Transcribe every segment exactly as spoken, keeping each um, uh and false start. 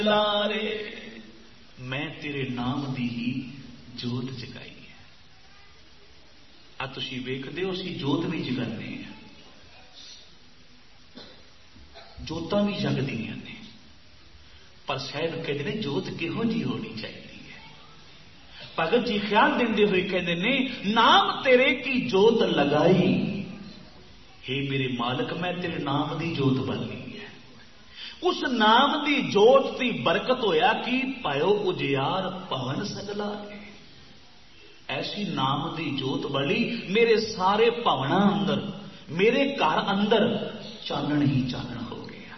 लारे मैं तेरे नाम दी ही जोत जगाई है। आ तुसी वेखदे हो असीं जोत भी जगाने हैं, जोतां भी जगदियां ने, पर साहब कहते ने जोत किहो जी होनी चाहिए है। भगत जी ख्याल देंदे हुए कहते ने नाम तेरे की जोत लगाई, हे मेरे मालिक मैं तेरे नाम दी जोत बनी। उस नाम दी जोत की बरकत होया कि पायो उजियार पवन सगला। ऐसी नाम दी जोत बली मेरे सारे भवना अंदर, मेरे घर अंदर चानन ही चानन हो गया।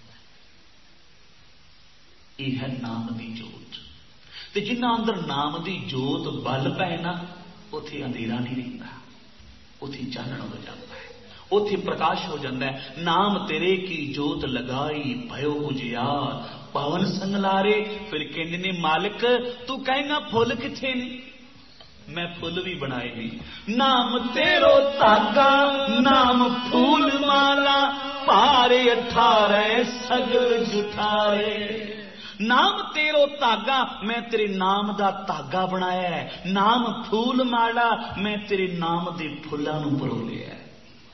यह है नाम दी जोत। ते जिन्हां अंदर नाम दी जोत बल पै ना, उथे अंधेरा नहीं रहिंदा, उथे चानन हो जाता है, उथे प्रकाश हो जाता है। नाम तेरे की जोत लगाई भयो उजियार पवन संगलारे। फिर कहते ने मालिक तू कहेगा फुल किथे ने, मैं फुल भी बनाए नहीं। नाम तेरो धागा नाम फूल माला, पारे अठारह सगल जुठारे। नाम तेरो धागा मैं तेरे नाम दा धागा बनाया है, नाम फूल माला मैं तेरे नाम दे फुल्लां नूं परोलिया है।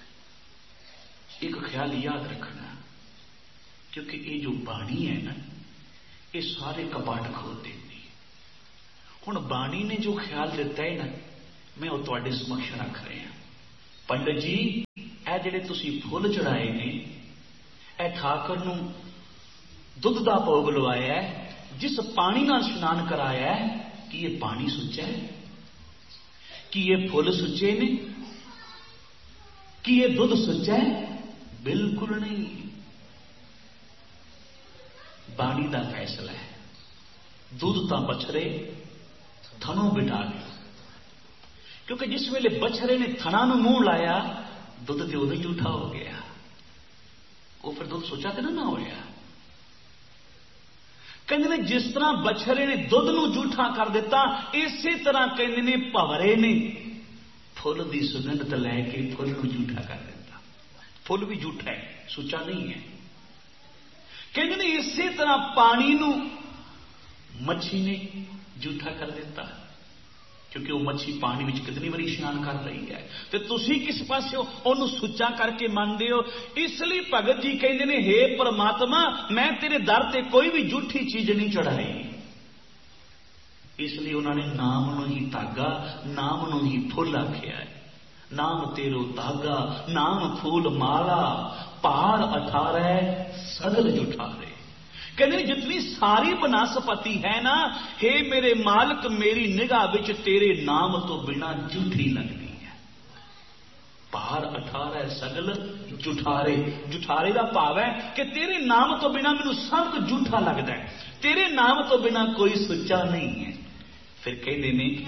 एक ख्याल याद रखना, क्योंकि ये जो बाणी है ना, ये सारे कपाट खोल देती। हुण बाणी ने जो ख्याल दिता है ना, मैं वो तुहाडे समक्ष रख रहा। पंडित जी ए जिहड़े तुसीं फुल चढ़ाए ने, ए ठाकर नूं दुध दा भोग लवाया है, जिस पानी नाल स्नान कराया है, कि ये पानी सुच्चा है, कि ये फुल सुच्चे ने, कि ये दुध सुच्चा है? बिल्कुल नहीं। बाणी का फैसला है। दूध तो बछरे थनों बिठा गया, क्योंकि जिस वेले बछरे ने थना नूं मूंह लाया, दुध तो उदों झूठा हो गया। वो फिर दुध सोचा तो ना होया। कहते ने जिस तरह बछरे ने दुध नूं झूठा कर दिता, इसी तरह कहते ने भवरे ने फुल की सुगंध लैके फुल नूं झूठा कर दिता। फुल भी झूठा है, सुच्चा नहीं है। कहते ने इसी तरह पानी नूं मच्छी ने झूठा कर दिता, क्योंकि वह मच्छी पानी में कितनी बारी इशनान कर रही है, तो तुसी किस पासे ओनू सुच्चा करके मानते हो। इसलिए भगत जी कहते ने हे परमात्मा मैं तेरे दर ते कोई भी झूठी चीज नहीं चढ़ाई। इसलिए उन्होंने नाम नूं ही धागा, नाम नूं ही फुल आख्या है। नाम तेरो धागा नाम फूल माला, पार अठारह सगल जुठारे। कहते जितनी सारी बनस्पति है ना, हे मेरे मालिक मेरी निगाह विच तेरे नाम तो बिना झूठी लगती है। पार अठारह सगल जुठारे। जुठारे का भाव है कि तेरे नाम तो बिना मैनू सब कुछ झूठा लगता है, तेरे नाम तो बिना कोई सुच्चा नहीं है। फिर कहते ने